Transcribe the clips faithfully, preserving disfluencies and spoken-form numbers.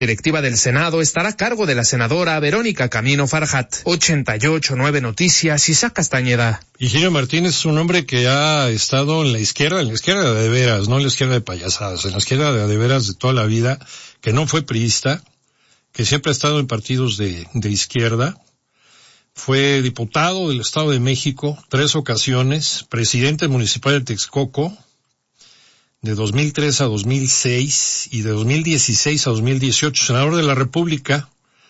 directiva del Senado estará a cargo de la senadora Verónica Camino Farjat. ochenta y ocho nueve Noticias, Isaac Castañeda. Higinio Martínez es un hombre que ha estado en la izquierda, en la izquierda de veras, no en la izquierda de payasadas, en la izquierda de veras de toda la vida, que no fue priista, que siempre ha estado en partidos de, de izquierda. Fue diputado del Estado de México, tres ocasiones, presidente municipal de Texcoco, de dos mil tres a dos mil seis y de dos mil dieciséis a dos mil dieciocho, senador de la República,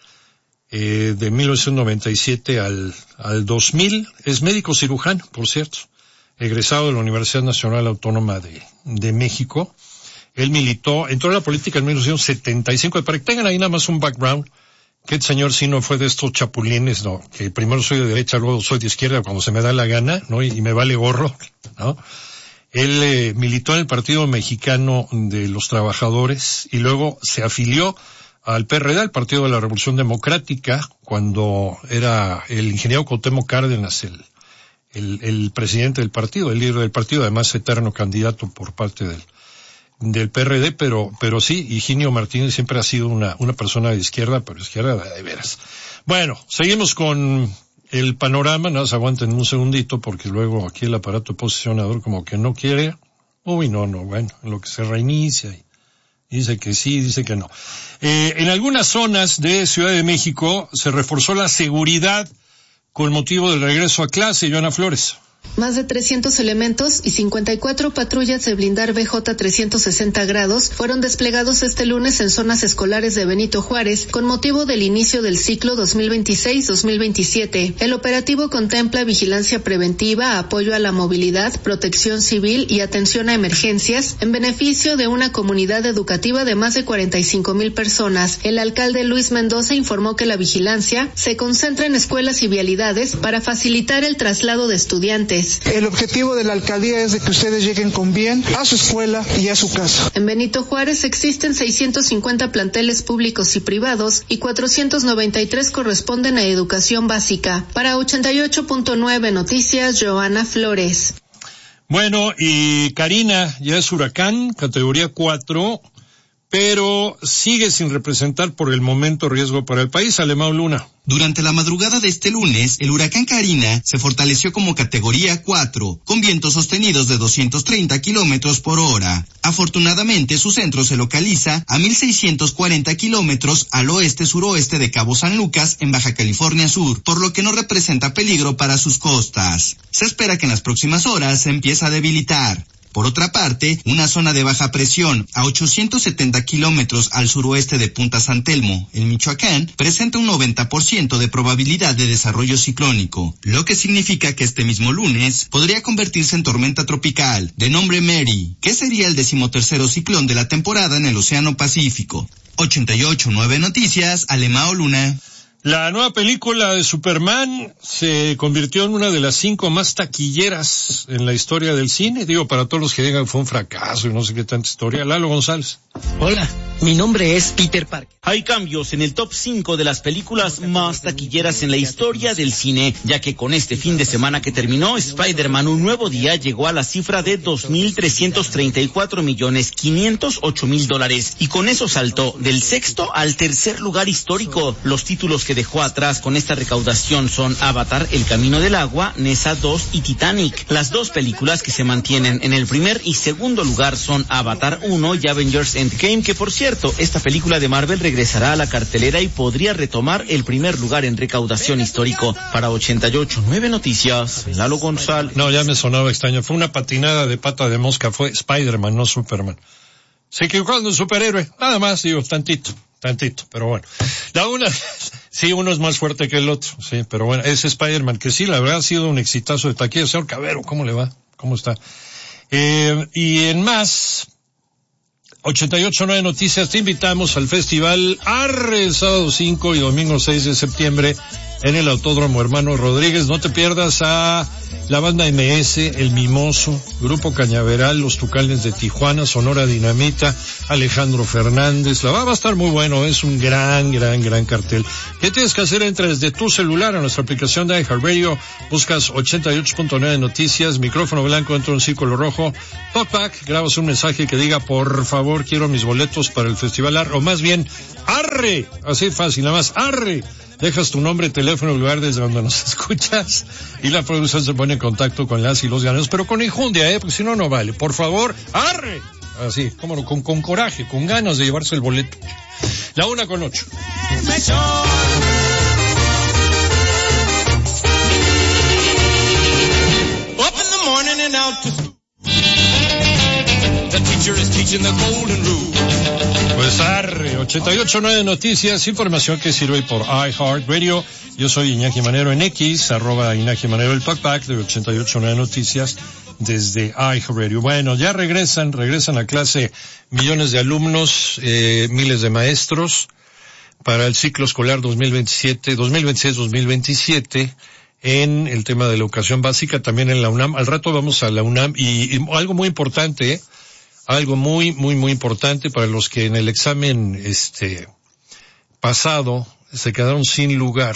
eh, de mil novecientos noventa y siete al, al dos mil, es médico cirujano, por cierto, egresado de la Universidad Nacional Autónoma de, de México. Él militó, entró en la política en mil novecientos setenta y cinco, para que tengan ahí nada más un background, que el señor sí no fue de estos chapulines, no, que primero soy de derecha, luego soy de izquierda cuando se me da la gana, ¿no? Y, y me vale gorro, ¿no? Él eh, militó en el Partido Mexicano de los Trabajadores y luego se afilió al P R D, al Partido de la Revolución Democrática, cuando era el ingeniero Cuauhtémoc Cárdenas el, el, el presidente del partido, el líder del partido, además eterno candidato por parte del, del P R D, pero, pero sí, Higinio Martínez siempre ha sido una, una persona de izquierda, pero izquierda de, de veras. Bueno, seguimos con el panorama, nada más aguanten un segundito porque luego aquí el aparato posicionador como que no quiere. Uy, no, no, bueno, en lo que se reinicia y dice que sí, dice que no. Eh, en algunas zonas de Ciudad de México se reforzó la seguridad con motivo del regreso a clase. Joana Flores. Más de trescientos elementos y cincuenta y cuatro patrullas de blindar B J trescientos sesenta grados fueron desplegados este lunes en zonas escolares de Benito Juárez con motivo del inicio del ciclo dos mil veintiséis dos mil veintisiete. El operativo contempla vigilancia preventiva, apoyo a la movilidad, protección civil y atención a emergencias en beneficio de una comunidad educativa de más de cuarenta y cinco mil personas. El alcalde Luis Mendoza informó que la vigilancia se concentra en escuelas y vialidades para facilitar el traslado de estudiantes. El objetivo de la alcaldía es de que ustedes lleguen con bien a su escuela y a su casa. En Benito Juárez existen seiscientos cincuenta planteles públicos y privados y cuatrocientos noventa y tres corresponden a educación básica. Para ochenta y ocho punto nueve Noticias, Joana Flores. Bueno, y Karina ya es huracán, categoría cuatro, pero sigue sin representar por el momento riesgo para el país. Alemão Luna. Durante la madrugada de este lunes, el huracán Karina se fortaleció como categoría cuatro, con vientos sostenidos de doscientos treinta kilómetros por hora. Afortunadamente, su centro se localiza a mil seiscientos cuarenta kilómetros al oeste-suroeste de Cabo San Lucas, en Baja California Sur, por lo que no representa peligro para sus costas. Se espera que en las próximas horas se empiece a debilitar. Por otra parte, una zona de baja presión a ochocientos setenta kilómetros al suroeste de Punta San Telmo, en Michoacán, presenta un noventa por ciento de probabilidad de desarrollo ciclónico, lo que significa que este mismo lunes podría convertirse en tormenta tropical, de nombre Mary, que sería el decimotercero ciclón de la temporada en el Océano Pacífico. ochenta y ocho punto nueve Noticias, Alemão Luna. La nueva película de Superman se convirtió en una de las cinco más taquilleras en la historia del cine. Digo, para todos los que digan fue un fracaso y no sé qué tanta historia. Lalo González. Hola, mi nombre es Peter Parker. Hay cambios en el top cinco de las películas más taquilleras en la historia del cine, ya que con este fin de semana que terminó, Spider-Man Un Nuevo Día llegó a la cifra de dos mil trescientos treinta y cuatro millones quinientos ocho mil dólares, y con eso saltó del sexto al tercer lugar histórico. Los títulos que dejó atrás con esta recaudación son Avatar, El Camino del Agua, Nessa dos y Titanic. Las dos películas que se mantienen en el primer y segundo lugar son Avatar uno y Avengers Endgame, que por cierto, esta película de Marvel regresará a la cartelera y podría retomar el primer lugar en recaudación histórico. Para ochenta y ocho punto nueve Noticias, Lalo González. No, ya me sonaba extraño. Fue una patinada de pata de mosca. Fue Spider-Man, no Superman. Se equivocó en un superhéroe. Nada más, digo, tantito, tantito. Pero bueno. La una, sí, uno es más fuerte que el otro. Sí, pero bueno, ese Spider-Man, que sí, la verdad ha sido un exitazo de taquilla. Señor Cabero, ¿cómo le va? ¿Cómo está? Eh, y en más, ochenta y ocho punto nueve Noticias, te invitamos al festival Arre, el sábado cinco y domingo seis de septiembre en el Autódromo Hermano Rodríguez. No te pierdas a la banda M S, El Mimoso, Grupo Cañaveral, Los Tucanes de Tijuana, Sonora Dinamita, Alejandro Fernández. La va, va a estar muy bueno, es un gran, gran, gran cartel. ¿Qué tienes que hacer? Entra desde tu celular a nuestra aplicación de iHeartRadio, buscas ochenta y ocho punto nueve Noticias, micrófono blanco, entra un círculo rojo, talkback, grabas un mensaje que diga, por favor, quiero mis boletos para el Festival Arre, o más bien, arre, así fácil, nada más, arre. Dejas tu nombre, teléfono, lugar desde donde nos escuchas y la producción se pone en contacto con las y los ganadores, pero con injundia, eh, porque si no, no vale. Por favor, arre. Así, cómo no, con, con coraje, con ganas de llevarse el boleto. La una con ocho. Up in the morning and out to school. The teacher is teaching the golden rule. Pues arre, ochenta y ocho punto nueve Noticias, información que sirve por iHeartRadio. Yo soy Iñaki Manero en X, arroba Iñaki Manero el talkback de ochenta y ocho punto nueve Noticias desde iHeartRadio. Bueno, ya regresan, regresan a clase millones de alumnos, eh, miles de maestros para el ciclo escolar dos mil veintisiete, dos mil veintiséis dos mil veintisiete en el tema de la educación básica, también en la UNAM. Al rato vamos a la UNAM y, y algo muy importante, ¿eh? Algo muy, muy, muy importante para los que en el examen, este, pasado se quedaron sin lugar.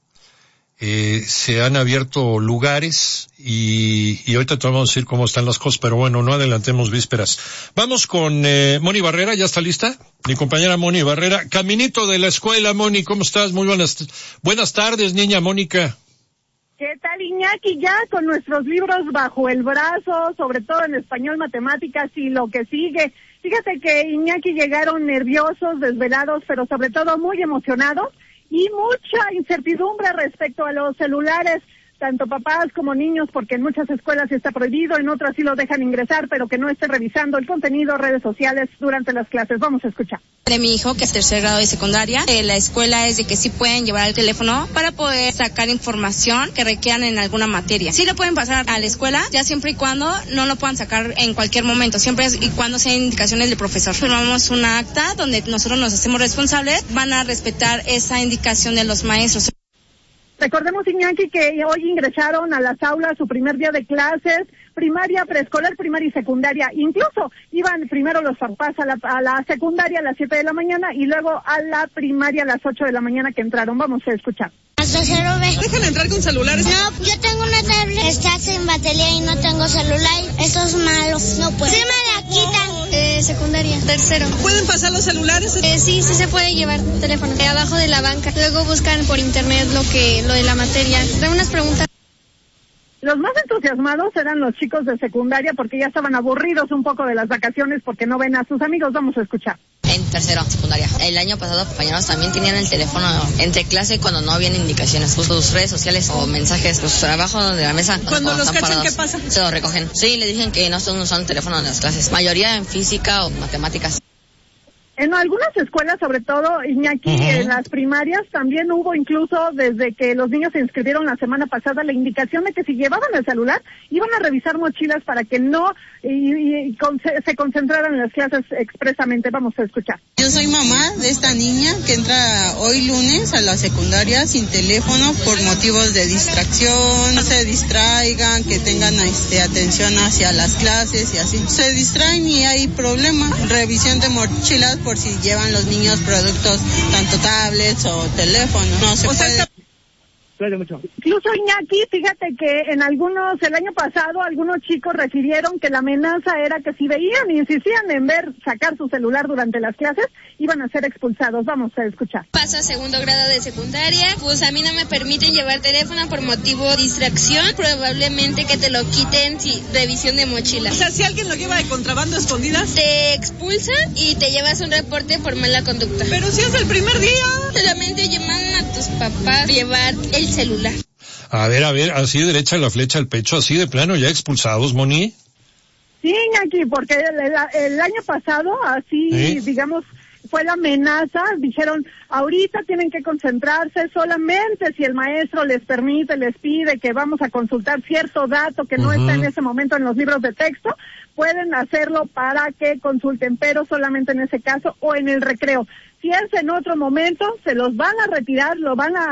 Eh, se han abierto lugares y, y ahorita te vamos a decir cómo están las cosas, pero bueno, no adelantemos vísperas. Vamos con, eh, Moni Barrera, ¿ya está lista? Mi compañera Moni Barrera. Caminito de la escuela, Moni, ¿cómo estás? Muy buenas, buenas tardes, niña Mónica. ¿Qué tal, Iñaki? Ya con nuestros libros bajo el brazo, sobre todo en español, matemáticas y lo que sigue. Fíjate que, Iñaki, llegaron nerviosos, desvelados, pero sobre todo muy emocionados y mucha incertidumbre respecto a los celulares, tanto papás como niños, porque en muchas escuelas está prohibido, en otras sí lo dejan ingresar, pero que no estén revisando el contenido, redes sociales durante las clases. Vamos a escuchar. De mi hijo, que es tercer grado de secundaria, eh, la escuela es de que sí pueden llevar el teléfono para poder sacar información que requieran en alguna materia. Sí lo pueden pasar a la escuela, ya siempre y cuando no lo puedan sacar en cualquier momento, siempre y cuando sean indicaciones del profesor. Firmamos una acta donde nosotros nos hacemos responsables, van a respetar esa indicación de los maestros. Recordemos, Iñaki, que hoy ingresaron a las aulas su primer día de clases, primaria, preescolar, primaria y secundaria. Incluso iban primero los papás a la, a la secundaria a las siete de la mañana y luego a la primaria a las ocho de la mañana que entraron. Vamos a escuchar. ¿Dejan entrar con celulares? No, yo tengo una tablet, está sin batería y no tengo celular. Eso es malo. No puedo. Sí me la quitan. Eh, secundaria, tercero. ¿Pueden pasar los celulares? Eh, sí, sí se puede llevar teléfono. Eh, abajo de la banca. Luego buscan por internet lo que, lo de la materia. Tengo unas preguntas. Los más entusiasmados eran los chicos de secundaria porque ya estaban aburridos un poco de las vacaciones porque no ven a sus amigos. Vamos a escuchar. En tercero, secundaria. El año pasado, compañeros también tenían el teléfono entre clase cuando no habían indicaciones. Pues sus redes sociales o mensajes, pues abajo de la mesa. Cuando, cuando los cachan, parados, ¿qué pasa? Se los recogen. Sí, le dicen que no están usando el teléfono en las clases. Mayoría en física o matemáticas. En algunas escuelas, sobre todo, Iñaki, uh-huh. en las primarias, también hubo incluso, desde que los niños se inscribieron la semana pasada, la indicación de que si llevaban el celular, iban a revisar mochilas para que no y, y con, se, se concentraran en las clases expresamente. Vamos a escuchar. Yo soy mamá de esta niña que entra hoy lunes a la secundaria sin teléfono por motivos de distracción, no se distraigan, que tengan este, atención hacia las clases y así. Se distraen y hay problema. Revisión de mochilas por si llevan los niños productos, tanto tablets o teléfonos. No se o puede... Sea, mucho. Incluso, Iñaki, fíjate que en algunos, el año pasado, algunos chicos refirieron que la amenaza era que si veían e insistían en ver sacar su celular durante las clases, iban a ser expulsados. Vamos a escuchar. Pasa segundo grado de secundaria, pues a mí no me permiten llevar teléfono por motivo de distracción, probablemente que te lo quiten si revisión de mochila. O sea, si alguien lo lleva de contrabando escondidas, te expulsan y te llevas un reporte por mala conducta. Pero si es el primer día. Solamente llaman a tus papás llevar el celular. A ver, a ver, así derecha la flecha al pecho, así de plano, ya expulsados, Moni. Sí, Iñaki, porque el, el, el año pasado, así, ¿sí? digamos, fue la amenaza, dijeron, ahorita tienen que concentrarse solamente si el maestro les permite, les pide que vamos a consultar cierto dato que no uh-huh. está en ese momento en los libros de texto, pueden hacerlo para que consulten, pero solamente en ese caso o en el recreo. Si es en otro momento, se los van a retirar, lo van a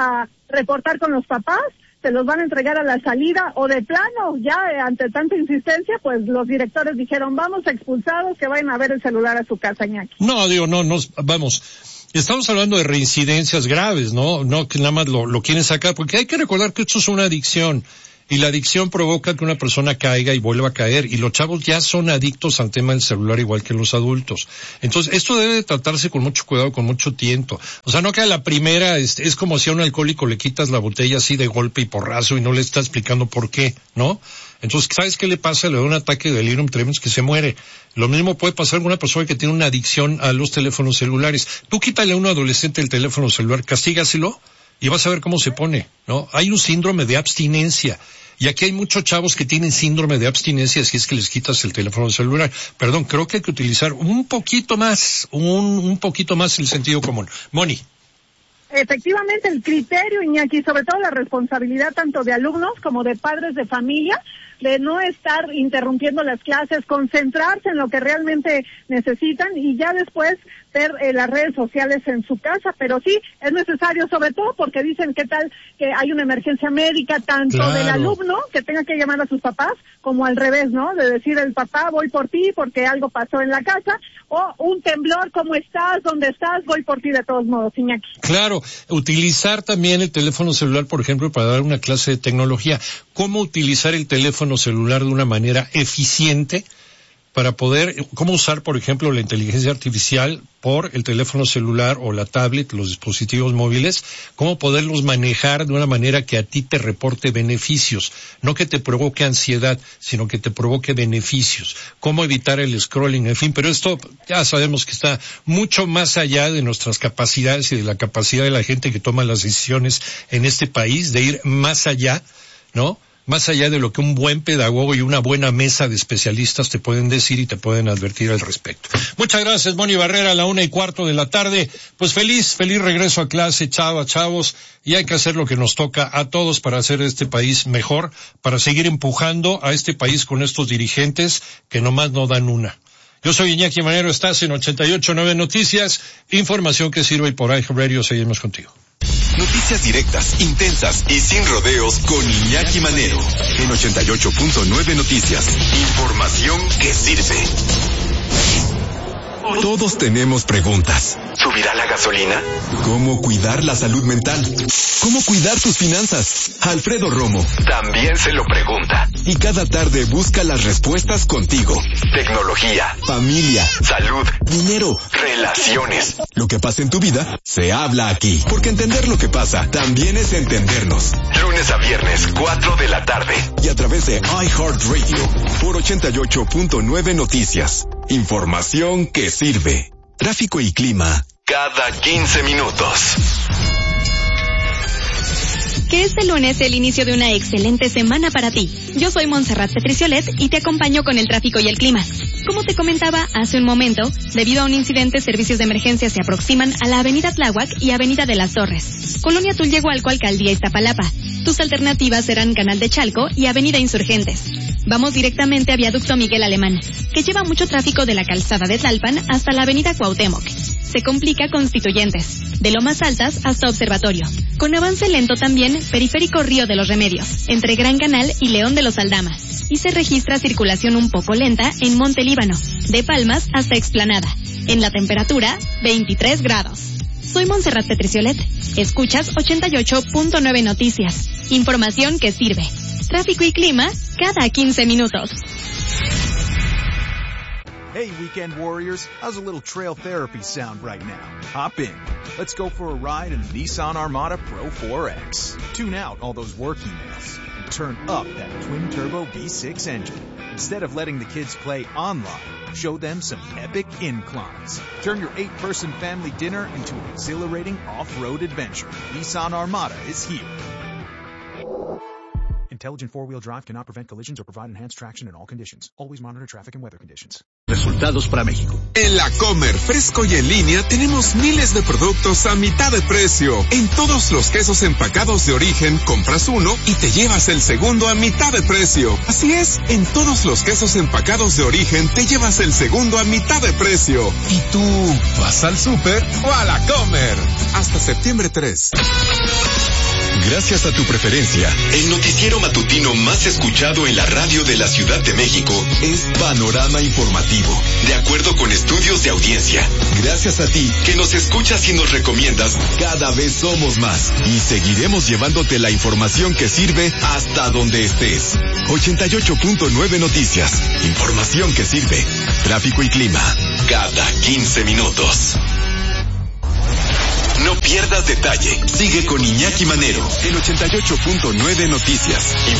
reportar con los papás, se los van a entregar a la salida, o de plano, ya ante tanta insistencia, pues los directores dijeron, vamos expulsados, que vayan a ver el celular a su casa, Iñaki. No, digo, no, no, vamos, estamos hablando de reincidencias graves, ¿no? No que nada más lo, lo quieren sacar, porque hay que recordar que esto es una adicción. Y la adicción provoca que una persona caiga y vuelva a caer. Y los chavos ya son adictos al tema del celular igual que los adultos. Entonces, esto debe tratarse con mucho cuidado, con mucho tiento. O sea, no que a la primera es, es como si a un alcohólico le quitas la botella así de golpe y porrazo y no le estás explicando por qué, ¿no? Entonces, ¿sabes qué le pasa? Le da un ataque de delirium tremens que se muere. Lo mismo puede pasar con una persona que tiene una adicción a los teléfonos celulares. Tú quítale a un adolescente el teléfono celular, castígaselo y vas a ver cómo se pone, ¿no? Hay un síndrome de abstinencia. Y aquí hay muchos chavos que tienen síndrome de abstinencia si es que les quitas el teléfono celular. Perdón, creo que hay que utilizar un poquito más, un, un poquito más el sentido común. Moni. Efectivamente, el criterio, Iñaki, sobre todo la responsabilidad tanto de alumnos como de padres de familia, de no estar interrumpiendo las clases, concentrarse en lo que realmente necesitan y ya después ver eh, las redes sociales en su casa, pero sí, es necesario, sobre todo porque dicen qué tal que hay una emergencia médica, tanto claro. del alumno que tenga que llamar a sus papás, como al revés, ¿no? De decir el papá, voy por ti porque algo pasó en la casa, o un temblor, ¿cómo estás? ¿Dónde estás? Voy por ti de todos modos, Iñaki. Claro, utilizar también el teléfono celular, por ejemplo, para dar una clase de tecnología. ¿Cómo utilizar el teléfono celular de una manera eficiente para poder, cómo usar, por ejemplo, la inteligencia artificial por el teléfono celular o la tablet, los dispositivos móviles, cómo poderlos manejar de una manera que a ti te reporte beneficios, no que te provoque ansiedad, sino que te provoque beneficios, cómo evitar el scrolling, en fin, pero esto ya sabemos que está mucho más allá de nuestras capacidades y de la capacidad de la gente que toma las decisiones en este país, de ir más allá, ¿no? Más allá de lo que un buen pedagogo y una buena mesa de especialistas te pueden decir y te pueden advertir al respecto. Muchas gracias, Moni Barrera, a la una y cuarto de la tarde. Pues feliz, feliz regreso a clase, chava, chavos, y hay que hacer lo que nos toca a todos para hacer este país mejor, para seguir empujando a este país con estos dirigentes que nomás no dan una. Yo soy Iñaki Manero, estás en ochenta y ocho punto nueve Noticias, información que sirve y por iHeartRadio seguimos contigo. Noticias directas, intensas y sin rodeos con Iñaki Manero. En ochenta y ocho punto nueve Noticias. Información que sirve. Todos tenemos preguntas. ¿Subirá la gasolina? ¿Cómo cuidar la salud mental? ¿Cómo cuidar tus finanzas? Alfredo Romo también se lo pregunta. Y cada tarde busca las respuestas contigo. Tecnología, familia, salud, dinero, relaciones. Lo que pasa en tu vida, se habla aquí. Porque entender lo que pasa, también es entendernos. Lunes a viernes, cuatro de la tarde. Y a través de iHeartRadio, por ochenta y ocho punto nueve Noticias. Información que sirve. Tráfico y clima, cada quince minutos. Que este lunes sea el inicio de una excelente semana para ti. Yo soy Montserrat Petriciolet y te acompaño con el tráfico y el clima. Como te comentaba hace un momento, debido a un incidente, servicios de emergencia se aproximan a la Avenida Tláhuac y Avenida de las Torres. Colonia Tulyehualco, Alcaldía Iztapalapa. Tus alternativas serán Canal de Chalco y Avenida Insurgentes. Vamos directamente a Viaducto Miguel Alemán, que lleva mucho tráfico de la calzada de Tlalpan hasta la Avenida Cuauhtémoc. Se complica Constituyentes, de Lomas Altas hasta Observatorio. Con avance lento también, Periférico Río de los Remedios, entre Gran Canal y León de los Aldamas. Y se registra circulación un poco lenta en Monte Líbano, de Palmas hasta Explanada. En la temperatura, veintitrés grados. Soy Montserrat Petriciolet. Escuchas ochenta y ocho punto nueve Noticias. Información que sirve. Tráfico y clima cada quince minutos. Hey, weekend warriors, how's a little trail therapy sound right now? Hop in. Let's go for a ride in the Nissan Armada Pro four X. Tune out all those work emails and turn up that twin-turbo V six engine. Instead of letting the kids play online, show them some epic inclines. Turn your eight-person family dinner into an exhilarating off-road adventure. Nissan Armada is here. Intelligent four-wheel drive cannot prevent collisions or provide enhanced traction in all conditions. Always monitor traffic and weather conditions. Resultados para México. En la Comer, fresco y en línea, tenemos miles de productos a mitad de precio. En todos los quesos empacados de origen, compras uno y te llevas el segundo a mitad de precio. Así es, en todos los quesos empacados de origen, te llevas el segundo a mitad de precio. ¿Y tú, vas al súper o a la Comer? hasta septiembre tres. Gracias a tu preferencia, el noticiero matutino más escuchado en la radio de la Ciudad de México es Panorama Informativo, de acuerdo con estudios de audiencia. Gracias a ti, que nos escuchas y nos recomiendas, cada vez somos más y seguiremos llevándote la información que sirve hasta donde estés. ochenta y ocho punto nueve Noticias, información que sirve. Tráfico y clima, cada quince minutos. No pierdas detalle. Sigue con Iñaki Manero en ochenta y ocho punto nueve Noticias.